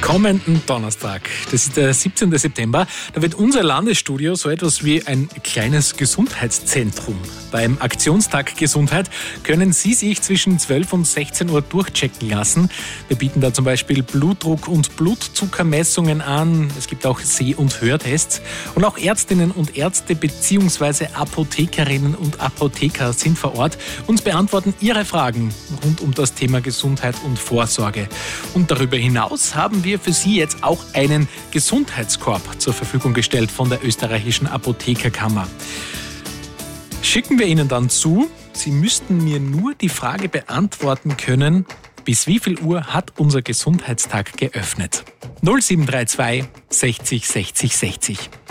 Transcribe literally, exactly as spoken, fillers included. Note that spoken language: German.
Kommenden Donnerstag, das ist der siebzehnten September, da wird unser Landesstudio so etwas wie ein kleines Gesundheitszentrum. Beim Aktionstag Gesundheit können Sie sich zwischen zwölf und sechzehn Uhr durchchecken lassen. Wir bieten da zum Beispiel Blutdruck- und Blutzuckermessungen an. Es gibt auch Seh- und Hörtests. Und auch Ärztinnen und Ärzte bzw. Apothekerinnen und Apotheker sind vor Ort und beantworten Ihre Fragen rund um das Thema Gesundheit und Vorsorge. Und darüber hinaus haben wir für Sie jetzt auch einen Gesundheitskorb zur Verfügung gestellt von der österreichischen Apothekerkammer. Schicken wir Ihnen dann zu. Sie müssten mir nur die Frage beantworten können, bis wie viel Uhr hat unser Gesundheitstag geöffnet? null sieben drei zwei sechzig sechzig sechzig.